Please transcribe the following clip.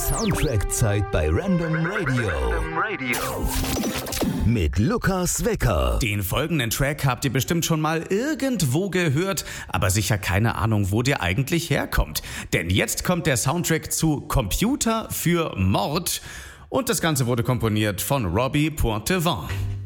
Soundtrack-Zeit bei Random Radio. Mit Lukas Wecker. Den folgenden Track habt ihr bestimmt schon mal irgendwo gehört, aber sicher keine Ahnung, wo der eigentlich herkommt. Denn jetzt kommt der Soundtrack zu Computer für Mord und das Ganze wurde komponiert von Robbie Poitevin.